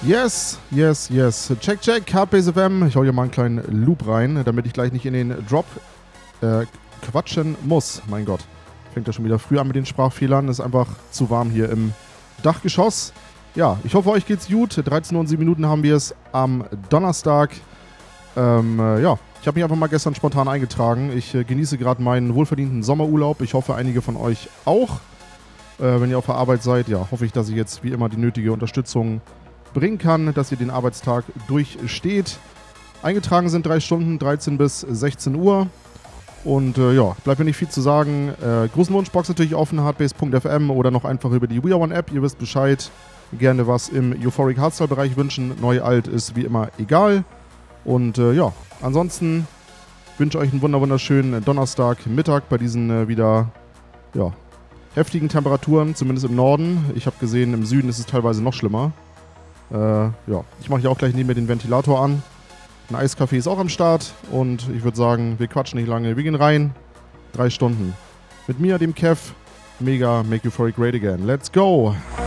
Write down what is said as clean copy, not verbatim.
Yes, yes, yes. Check, check, Hardbase FM. Ich hau hier mal einen kleinen Loop rein, damit ich gleich nicht in den Drop quatschen muss. Mein Gott, fängt ja schon wieder früh an mit den Sprachfehlern. Ist einfach zu warm hier im Dachgeschoss. Ja, ich hoffe, euch geht's gut. 13 Uhr und 7 Minuten haben wir es am Donnerstag. Ja, ich habe mich einfach mal gestern spontan eingetragen. Ich genieße gerade meinen wohlverdienten Sommerurlaub. Ich hoffe, einige von euch auch. Wenn ihr auf der Arbeit seid, ja, hoffe ich, dass ich jetzt wie immer die nötige Unterstützung bringen kann, dass ihr den Arbeitstag durchsteht. Eingetragen sind 3 Stunden, 13 bis 16 Uhr. Und ja, bleibt mir nicht viel zu sagen. Großen Wunschbox natürlich offen, hardbase.fm oder noch einfach über die We Are One App. Ihr wisst Bescheid. Gerne was im Euphoric Hardstyle-Bereich wünschen. Neu, alt ist wie immer egal. Und ja, ansonsten wünsche ich euch einen wunderschönen Donnerstag-Mittag bei diesen wieder ja, heftigen Temperaturen, zumindest im Norden. Ich habe gesehen, im Süden ist es teilweise noch schlimmer. Ja, ich mache hier auch gleich neben mir den Ventilator an. Ein Eiskaffee ist auch am Start und ich würde sagen, wir quatschen nicht lange. Wir gehen rein. 3 Stunden. Mit mir, dem Kev. Mega, make Euphoric great again. Let's go!